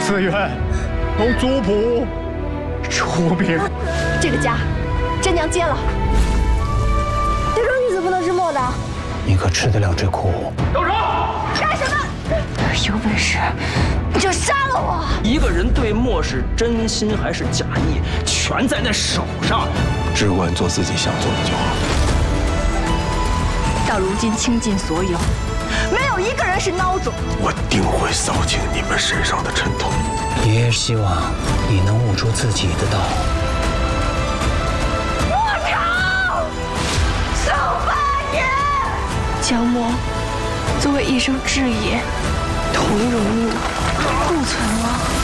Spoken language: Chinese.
此愿同族谱出兵。 这个家，真娘接了。这种日子不能是墨的。 你可吃得了这苦？ 动手！ 干什么？有本事你就杀了我！ 一个人对墨是真心还是假意，全在那手上。 只管做自己想做的就好。 到如今倾尽所有，没有一个人是孬种。 我定会扫清你们身上的尘土。爷爷希望你能悟出自己的道。 莫朝，守8年。江墨作为一生志业，同荣辱，不存亡。